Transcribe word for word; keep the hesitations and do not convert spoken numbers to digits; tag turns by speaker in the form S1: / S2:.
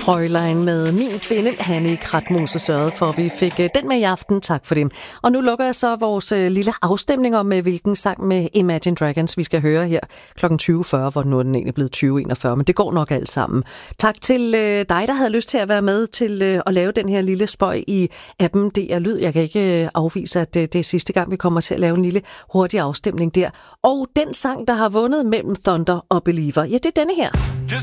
S1: Frølein med Min Kvinde. Hanne Kratmose sørgede for, at vi fik den med i aften. Tak for det. Og nu lukker jeg så vores lille afstemning om, hvilken sang med Imagine Dragons vi skal høre her klokken tyve fyrre, hvor nu er den egentlig blevet tyve enogfyrre, men det går nok alt sammen. Tak til dig, der havde lyst til at være med til at lave den her lille spøj i appen D R Lyd. Jeg kan ikke afvise, at det er sidste gang, vi kommer til at lave en lille hurtig afstemning der. Og den sang, der har vundet mellem Thunder og Believer, ja, det er denne her.